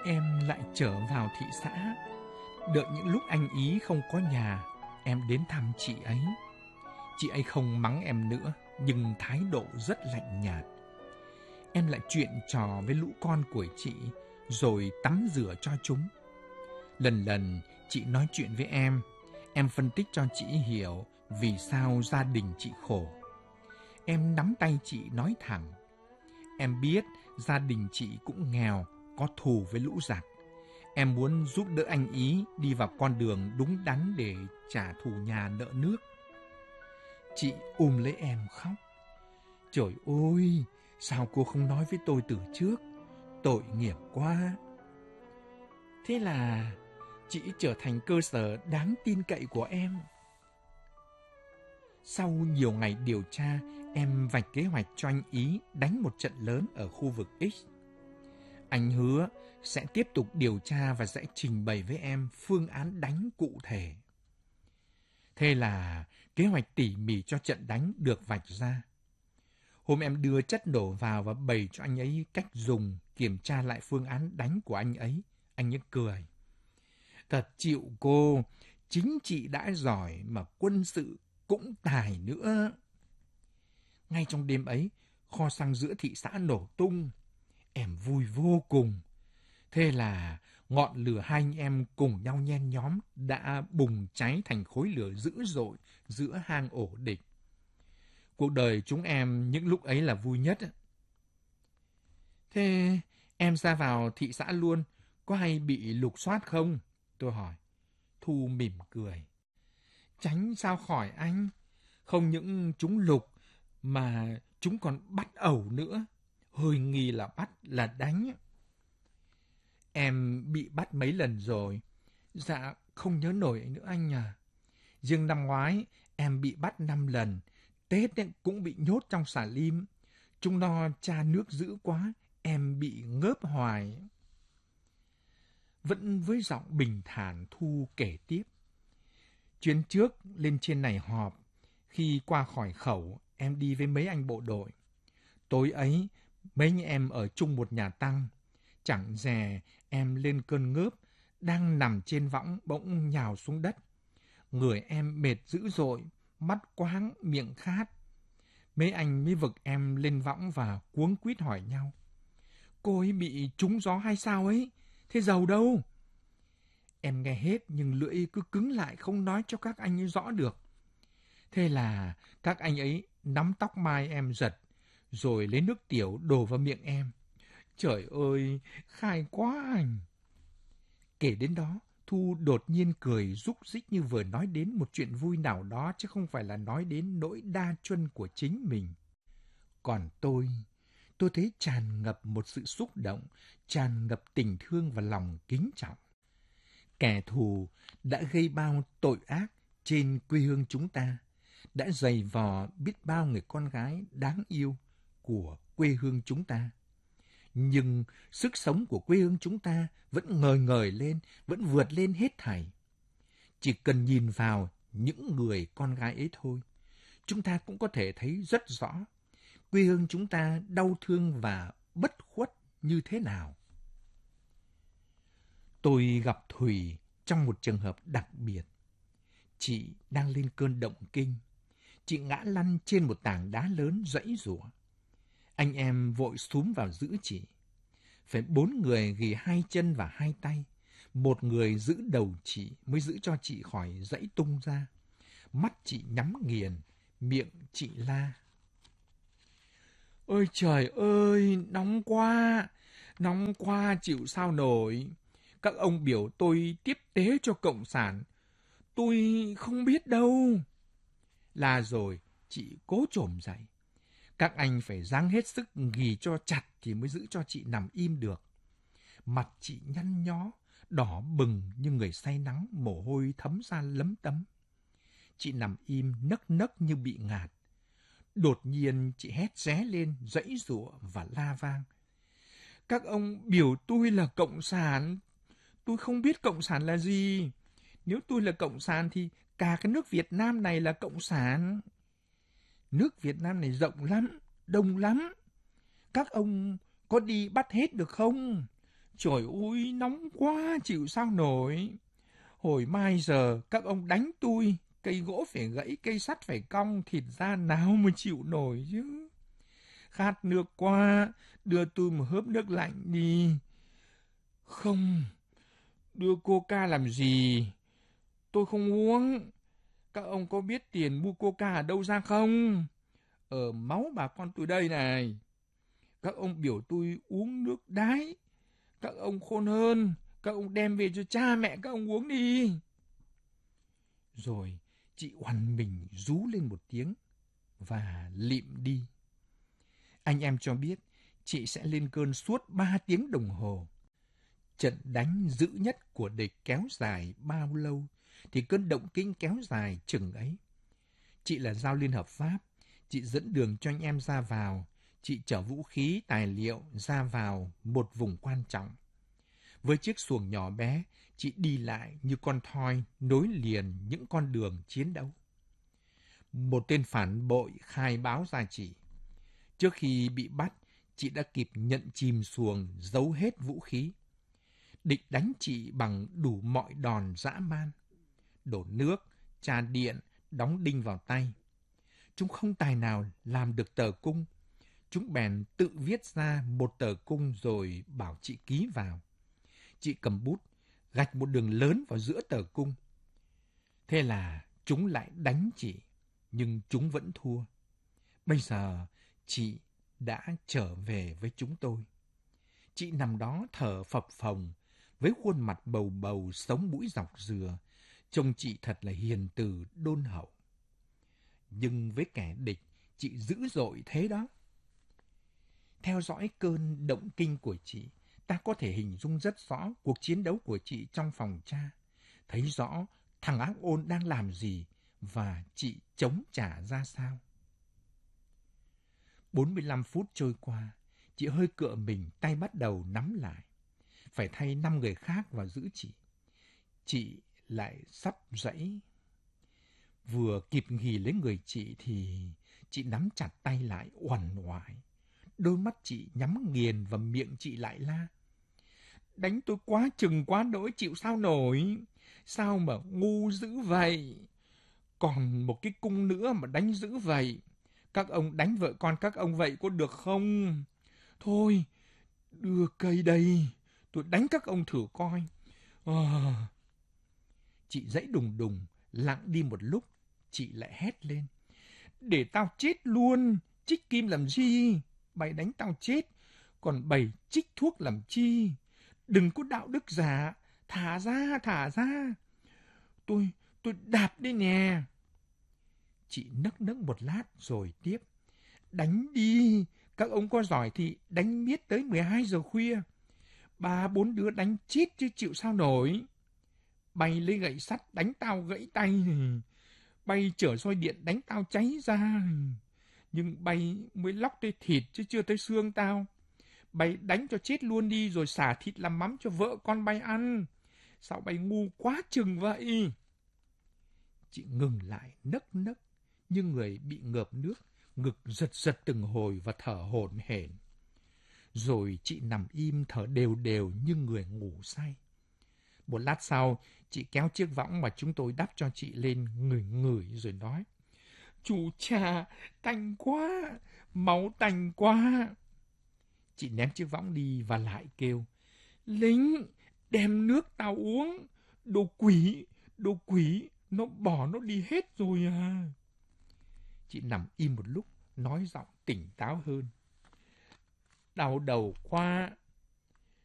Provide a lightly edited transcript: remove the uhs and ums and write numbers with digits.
Em lại trở vào thị xã. Đợi những lúc anh ý không có nhà, em đến thăm chị ấy. Chị ấy không mắng em nữa, nhưng thái độ rất lạnh nhạt. Em lại chuyện trò với lũ con của chị, rồi tắm rửa cho chúng. Lần lần chị nói chuyện với em phân tích cho chị hiểu vì sao gia đình chị khổ. Em nắm tay chị nói thẳng. Em biết gia đình chị cũng nghèo, có thù với lũ giặc. Em muốn giúp đỡ anh ý đi vào con đường đúng đắn để trả thù nhà nợ nước. Chị lấy em khóc. Trời ơi, sao cô không nói với tôi từ trước? Tội nghiệp quá. Thế là chị trở thành cơ sở đáng tin cậy của em. Sau nhiều ngày điều tra, em vạch kế hoạch cho anh ý đánh một trận lớn ở khu vực X. Anh hứa sẽ tiếp tục điều tra và sẽ trình bày với em phương án đánh cụ thể. Thế là kế hoạch tỉ mỉ cho trận đánh được vạch ra. Hôm em đưa chất nổ vào và bày cho anh ấy cách dùng, kiểm tra lại phương án đánh của anh ấy cười. Thật chịu cô, chính trị đã giỏi mà quân sự cũng tài nữa. Ngay trong đêm ấy, kho xăng giữa thị xã nổ tung. Em vui vô cùng. Thế là ngọn lửa hai anh em cùng nhau nhen nhóm đã bùng cháy thành khối lửa dữ dội giữa hang ổ địch. Cuộc đời chúng em những lúc ấy là vui nhất. Thế em ra vào thị xã luôn, có hay bị lục soát không? Tôi hỏi. Thu mỉm cười. Tránh sao khỏi anh. Không những chúng lục mà chúng còn bắt ẩu nữa. Hơi nghi là bắt là đánh. Em bị bắt mấy lần rồi. Dạ, không nhớ nổi nữa anh à. Riêng năm ngoái, em bị bắt 5 lần. Tết cũng bị nhốt trong xà lim. Chúng nó tra nước dữ quá, em bị ngớp hoài. Vẫn với giọng bình thản, Thu kể tiếp. Chuyến trước lên trên này họp. Khi qua khỏi khẩu, em đi với mấy anh bộ đội. Tối ấy, mấy anh em ở chung một nhà tăng. Chẳng dè em lên cơn ngớp, đang nằm trên võng bỗng nhào xuống đất. Người em mệt dữ dội, mắt quáng, miệng khát. Mấy anh mới vực em lên võng và cuống quýt hỏi nhau. Cô ấy bị trúng gió hay sao ấy? Thế Dầu đâu? Em nghe hết nhưng lưỡi cứ cứng lại không nói cho các anh ấy rõ được. Thế là các anh ấy nắm tóc mai em giật, rồi lấy nước tiểu đổ vào miệng em. Trời ơi, khai quá anh. Kể đến đó, Thu đột nhiên cười rúc rích như vừa nói đến một chuyện vui nào đó chứ không phải là nói đến nỗi đa chuân của chính mình. Còn tôi thấy tràn ngập một sự xúc động, tràn ngập tình thương và lòng kính trọng. Kẻ thù đã gây bao tội ác trên quê hương chúng ta, đã giày vò biết bao người con gái đáng yêu của quê hương chúng ta. Nhưng sức sống của quê hương chúng ta vẫn ngời ngời lên, vẫn vượt lên hết thảy. Chỉ cần nhìn vào những người con gái ấy thôi, chúng ta cũng có thể thấy rất rõ quê hương chúng ta đau thương và bất khuất như thế nào. Tôi gặp Thùy trong một trường hợp đặc biệt. Chị đang lên cơn động kinh. Chị ngã lăn trên một tảng đá lớn giãy giụa. Anh em vội xúm vào giữ chị. Phải 4 người ghì 2 chân và 2 tay. Một người giữ đầu chị mới giữ cho chị khỏi giãy tung ra. Mắt chị nhắm nghiền, miệng chị la. Ôi trời ơi, nóng quá chịu sao nổi. Các ông biểu tôi tiếp tế cho Cộng sản. Tôi không biết đâu. Là rồi, chị cố trồm dậy. Các anh phải ráng hết sức ghì cho chặt thì mới giữ cho chị nằm im được. Mặt chị nhăn nhó, đỏ bừng như người say nắng, mồ hôi thấm ra lấm tấm. Chị nằm im nấc nấc như bị ngạt. Đột nhiên chị hét ré lên, giãy giụa và la vang. Các ông biểu tôi là Cộng sản. Tôi không biết Cộng sản là gì. Nếu tôi là Cộng sản thì cả cái nước Việt Nam này là Cộng sản. Nước Việt Nam này rộng lắm, đông lắm. Các ông có đi bắt hết được không? Trời ơi, nóng quá, chịu sao nổi. Hồi mai giờ các ông đánh tôi, cây gỗ phải gãy, cây sắt phải cong, thịt da nào mà chịu nổi chứ. Khát nước quá, đưa tôi một hớp nước lạnh đi. Không, đưa Coca làm gì? Tôi không uống. Các ông có biết tiền mua Coca ở đâu ra không? Ở máu bà con tôi đây này. Các ông biểu tôi uống nước đái. Các ông khôn hơn, các ông đem về cho cha mẹ các ông uống đi. Rồi chị oằn mình rú lên một tiếng và lịm đi. Anh em cho biết chị sẽ lên cơn suốt 3 tiếng đồng hồ. Trận đánh dữ nhất của địch kéo dài bao lâu thì cơn động kinh kéo dài chừng ấy. Chị là giao liên hợp pháp, chị dẫn đường cho anh em ra vào, chị chở vũ khí, tài liệu ra vào một vùng quan trọng. Với chiếc xuồng nhỏ bé, chị đi lại như con thoi nối liền những con đường chiến đấu. Một tên phản bội khai báo ra chị. Trước khi bị bắt, chị đã kịp nhận chìm xuồng, giấu hết vũ khí. Địch đánh chị bằng đủ mọi đòn dã man. Đổ nước, trà điện, đóng đinh vào tay. Chúng không tài nào làm được tờ cung. Chúng bèn tự viết ra một tờ cung rồi bảo chị ký vào. Chị cầm bút, gạch một đường lớn vào giữa tờ cung. Thế là chúng lại đánh chị, nhưng chúng vẫn thua. Bây giờ chị đã trở về với chúng tôi. Chị nằm đó thở phập phồng, với khuôn mặt bầu bầu sống mũi dọc dừa. Trông chị thật là hiền từ đôn hậu. Nhưng với kẻ địch, chị dữ dội thế đó. Theo dõi cơn động kinh của chị, ta có thể hình dung rất rõ cuộc chiến đấu của chị trong phòng cha. Thấy rõ thằng ác ôn đang làm gì và chị chống trả ra sao. 45 phút trôi qua, chị hơi cựa mình, tay bắt đầu nắm lại. Phải thay 5 người khác vào giữ chị. Chị lại sắp dãy. Vừa kịp nghỉ lấy người chị thì chị nắm chặt tay lại uằn oải. Đôi mắt chị nhắm nghiền và miệng chị lại la. Đánh tôi quá chừng quá đỗi, chịu sao nổi. Sao mà ngu dữ vậy? Còn một cái cung nữa mà đánh dữ vậy. Các ông đánh vợ con các ông vậy có được không? Thôi, đưa cây đây. Tôi đánh các ông thử coi. Chị dãy đùng đùng, lặng đi một lúc. Chị lại hét lên. Để tao chết luôn. Chích kim làm gì? Bày đánh tao chết. Còn bày chích thuốc làm chi? Đừng có đạo đức giả. Thả ra, thả ra. Tôi đạp đây nè. Chị nấc nấc một lát rồi tiếp. Đánh đi. Các ông có giỏi thì đánh miết tới 12 giờ khuya. 3-4 đứa đánh chết chứ chịu sao nổi. Bay lấy gậy sắt đánh tao gãy tay. Bay chở roi điện đánh tao cháy da. Nhưng bay mới lóc tới thịt chứ chưa tới xương tao. Bay đánh cho chết luôn đi rồi xả thịt làm mắm cho vợ con bay ăn. Sao bay ngu quá chừng vậy? Chị ngừng lại nấc nấc như người bị ngợp nước, ngực giật giật từng hồi và thở hổn hển. Rồi chị nằm im thở đều đều như người ngủ say. Một lát sau, chị kéo chiếc võng mà chúng tôi đắp cho chị lên ngửi ngửi rồi nói. Chú cha, tanh quá, máu tanh quá. Chị ném chiếc võng đi và lại kêu. Lính, đem nước tao uống. Đồ quỷ, nó bỏ nó đi hết rồi à. Chị nằm im một lúc, nói giọng tỉnh táo hơn. Đau đầu quá,